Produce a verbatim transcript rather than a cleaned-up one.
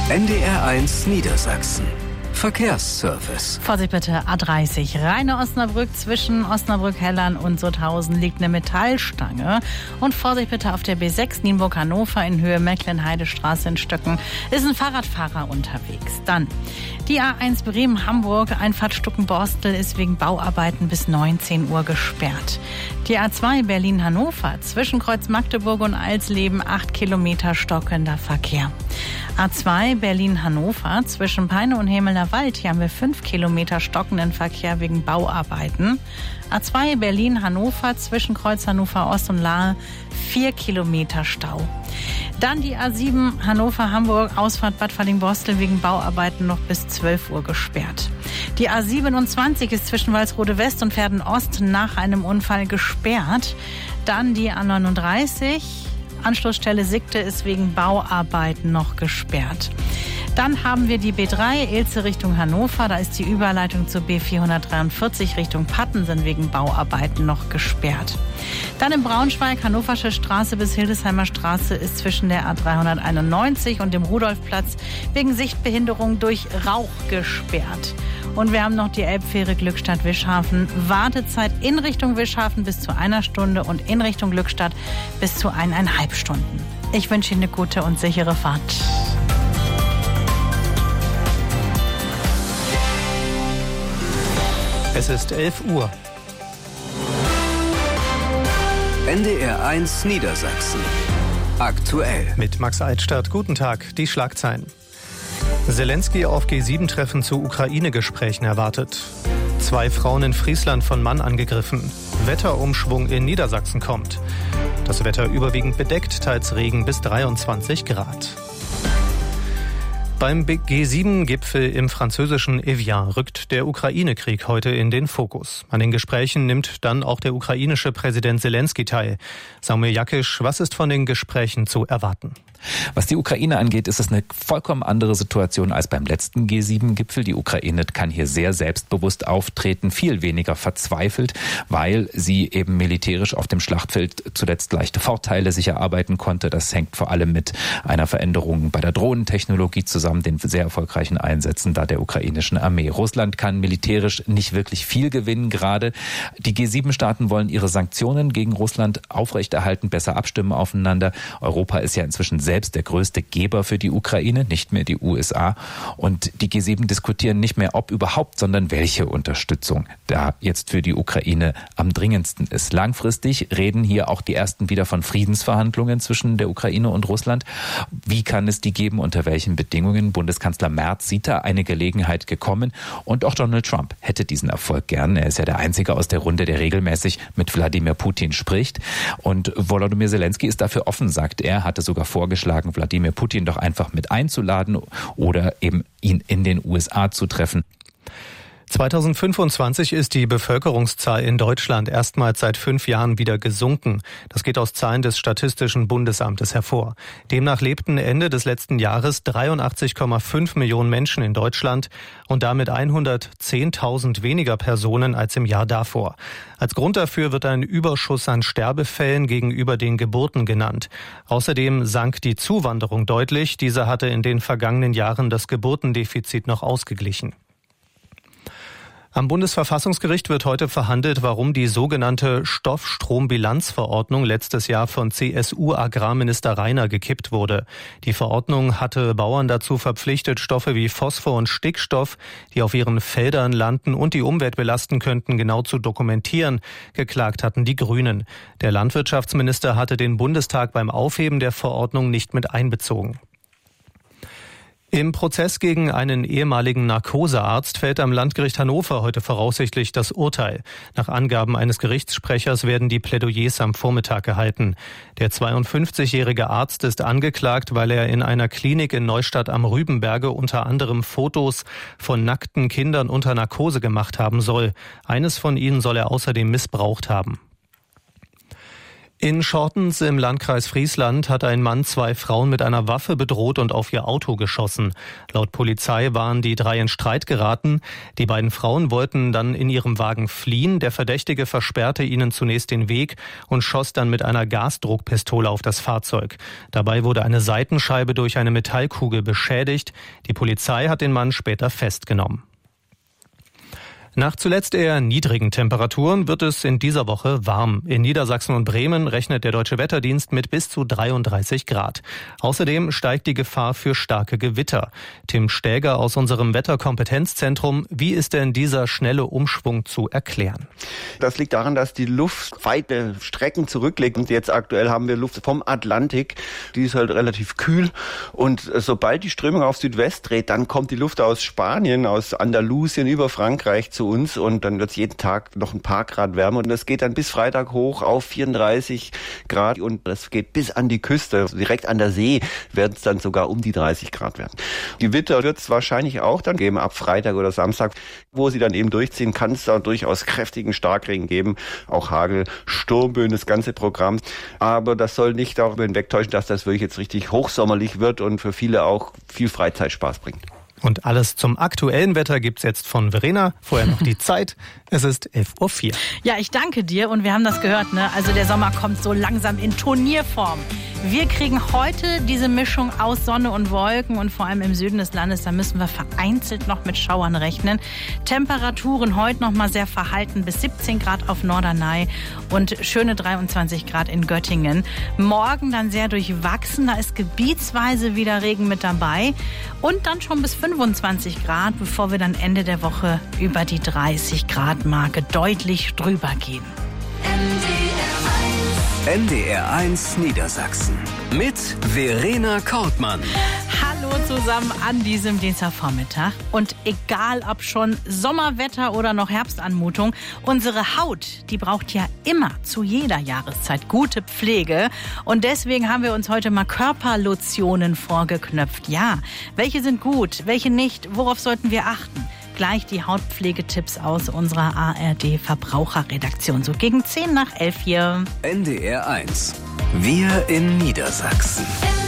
N D R eins Niedersachsen. Verkehrsservice. Vorsicht bitte, A dreißig, Rheine-Osnabrück zwischen Osnabrück-Hellern und Sutthausen liegt eine Metallstange. Und Vorsicht bitte auf der B sechs Nienburg-Hannover in Höhe Mecklenheidestraße in Stöcken ist ein Fahrradfahrer unterwegs. Dann die A eins Bremen-Hamburg, Einfahrt Stuckenborstel ist wegen Bauarbeiten bis neunzehn Uhr gesperrt. Die A zwei Berlin-Hannover zwischen Kreuz Magdeburg und Alsleben acht Kilometer stockender Verkehr. A zwei Berlin-Hannover zwischen Peine und Hemeler Wald, hier haben wir fünf Kilometer stockenden Verkehr wegen Bauarbeiten. A zwei Berlin-Hannover zwischen Kreuz Hannover Ost und Lahe vier Kilometer Stau. Dann die A sieben Hannover-Hamburg, Ausfahrt Bad Fallingbostel wegen Bauarbeiten noch bis zwölf Uhr gesperrt. Die A siebenundzwanzig ist zwischen Walsrode West und Verden Ost nach einem Unfall gesperrt. Dann die A neununddreißig, Anschlussstelle Sigte ist wegen Bauarbeiten noch gesperrt. Dann haben wir die B drei, Ilze Richtung Hannover. Da ist die Überleitung zur B vierhundertdreiundvierzig Richtung Pattensen wegen Bauarbeiten noch gesperrt. Dann in Braunschweig, Hannoversche Straße bis Hildesheimer Straße ist zwischen der A dreihunderteinundneunzig und dem Rudolfplatz wegen Sichtbehinderung durch Rauch gesperrt. Und wir haben noch die Elbfähre Glückstadt-Wischhafen. Wartezeit in Richtung Wischhafen bis zu einer Stunde und in Richtung Glückstadt bis zu eineinhalb Stunden. Ich wünsche Ihnen eine gute und sichere Fahrt. Es ist elf Uhr. N D R eins Niedersachsen. Aktuell. Mit Max Eitstadt. Guten Tag. Die Schlagzeilen. Zelensky auf G sieben Treffen zu Ukraine-Gesprächen erwartet. Zwei Frauen in Friesland von Mann angegriffen. Wetterumschwung in Niedersachsen kommt. Das Wetter überwiegend bedeckt, teils Regen bis dreiundzwanzig Grad. Beim G sieben Gipfel im französischen Evian rückt der Ukraine-Krieg heute in den Fokus. An den Gesprächen nimmt dann auch der ukrainische Präsident Zelensky teil. Samuel Jakisch, was ist von den Gesprächen zu erwarten? Was die Ukraine angeht, ist es eine vollkommen andere Situation als beim letzten G sieben Gipfel. Die Ukraine kann hier sehr selbstbewusst auftreten, viel weniger verzweifelt, weil sie eben militärisch auf dem Schlachtfeld zuletzt leichte Vorteile sich erarbeiten konnte. Das hängt vor allem mit einer Veränderung bei der Drohnentechnologie zusammen, den sehr erfolgreichen Einsätzen da der ukrainischen Armee. Russland kann militärisch nicht wirklich viel gewinnen gerade. Die G sieben Staaten wollen ihre Sanktionen gegen Russland aufrechterhalten, besser abstimmen aufeinander. Europa ist ja inzwischen sehr selbst der größte Geber für die Ukraine, nicht mehr die U S A. Und die G sieben diskutieren nicht mehr, ob überhaupt, sondern welche Unterstützung da jetzt für die Ukraine am dringendsten ist. Langfristig reden hier auch die ersten wieder von Friedensverhandlungen zwischen der Ukraine und Russland. Wie kann es die geben, unter welchen Bedingungen? Bundeskanzler Merz sieht da eine Gelegenheit gekommen. Und auch Donald Trump hätte diesen Erfolg gern. Er ist ja der Einzige aus der Runde, der regelmäßig mit Wladimir Putin spricht. Und Volodymyr Zelensky ist dafür offen, sagt er, hatte sogar vorgeschlagen, Wladimir Putin doch einfach mit einzuladen oder eben ihn in den U S A zu treffen. zweitausendfünfundzwanzig ist die Bevölkerungszahl in Deutschland erstmals seit fünf Jahren wieder gesunken. Das geht aus Zahlen des Statistischen Bundesamtes hervor. Demnach lebten Ende des letzten Jahres dreiundachtzig Komma fünf Millionen Menschen in Deutschland und damit hundertzehntausend weniger Personen als im Jahr davor. Als Grund dafür wird ein Überschuss an Sterbefällen gegenüber den Geburten genannt. Außerdem sank die Zuwanderung deutlich. Diese hatte in den vergangenen Jahren das Geburtendefizit noch ausgeglichen. Am Bundesverfassungsgericht wird heute verhandelt, warum die sogenannte Stoffstrombilanzverordnung letztes Jahr von C S U-Agrarminister Rainer gekippt wurde. Die Verordnung hatte Bauern dazu verpflichtet, Stoffe wie Phosphor und Stickstoff, die auf ihren Feldern landen und die Umwelt belasten könnten, genau zu dokumentieren. Geklagt hatten die Grünen. Der Landwirtschaftsminister hatte den Bundestag beim Aufheben der Verordnung nicht mit einbezogen. Im Prozess gegen einen ehemaligen Narkosearzt fällt am Landgericht Hannover heute voraussichtlich das Urteil. Nach Angaben eines Gerichtssprechers werden die Plädoyers am Vormittag gehalten. Der zweiundfünfzigjährige Arzt ist angeklagt, weil er in einer Klinik in Neustadt am Rübenberge unter anderem Fotos von nackten Kindern unter Narkose gemacht haben soll. Eines von ihnen soll er außerdem missbraucht haben. In Schortens im Landkreis Friesland hat ein Mann zwei Frauen mit einer Waffe bedroht und auf ihr Auto geschossen. Laut Polizei waren die drei in Streit geraten. Die beiden Frauen wollten dann in ihrem Wagen fliehen. Der Verdächtige versperrte ihnen zunächst den Weg und schoss dann mit einer Gasdruckpistole auf das Fahrzeug. Dabei wurde eine Seitenscheibe durch eine Metallkugel beschädigt. Die Polizei hat den Mann später festgenommen. Nach zuletzt eher niedrigen Temperaturen wird es in dieser Woche warm. In Niedersachsen und Bremen rechnet der Deutsche Wetterdienst mit bis zu dreiunddreißig Grad. Außerdem steigt die Gefahr für starke Gewitter. Tim Stäger aus unserem Wetterkompetenzzentrum. Wie ist denn dieser schnelle Umschwung zu erklären? Das liegt daran, dass die Luft weite Strecken zurücklegt. Und jetzt aktuell haben wir Luft vom Atlantik. Die ist halt relativ kühl. Und sobald die Strömung auf Südwest dreht, dann kommt die Luft aus Spanien, aus Andalusien über Frankreich zu uns und dann wird es jeden Tag noch ein paar Grad wärmer und das geht dann bis Freitag hoch auf vierunddreißig Grad und das geht bis an die Küste. Also direkt an der See werden es dann sogar um die dreißig Grad werden. Gewitter wird es wahrscheinlich auch dann geben ab Freitag oder Samstag, wo sie dann eben durchziehen, kann es da durchaus kräftigen Starkregen geben, auch Hagel, Sturmböen, das ganze Programm. Aber das soll nicht darüber hinwegtäuschen, dass das wirklich jetzt richtig hochsommerlich wird und für viele auch viel Freizeitspaß bringt. Und alles zum aktuellen Wetter gibt's jetzt von Verena. Vorher noch die Zeit. Es ist elf Uhr vier. Ja, ich danke dir und wir haben das gehört, ne? Also der Sommer kommt so langsam in Turnierform. Wir kriegen heute diese Mischung aus Sonne und Wolken und vor allem im Süden des Landes, da müssen wir vereinzelt noch mit Schauern rechnen. Temperaturen heute noch mal sehr verhalten bis siebzehn Grad auf Norderney und schöne dreiundzwanzig Grad in Göttingen. Morgen dann sehr durchwachsen, da ist gebietsweise wieder Regen mit dabei und dann schon bis fünfundzwanzig Grad, bevor wir dann Ende der Woche über die dreißig Grad Marke deutlich drüber gehen. N D R eins Niedersachsen mit Verena Kortmann. Hallo zusammen an diesem Dienstagvormittag. Und egal ob schon Sommerwetter oder noch Herbstanmutung, unsere Haut, die braucht ja immer zu jeder Jahreszeit gute Pflege. Und deswegen haben wir uns heute mal Körperlotionen vorgeknöpft. Ja, welche sind gut, welche nicht, worauf sollten wir achten? Gleich die Hautpflegetipps aus unserer A R D-Verbraucherredaktion. So gegen zehn nach elf hier. N D R eins. Wir in Niedersachsen.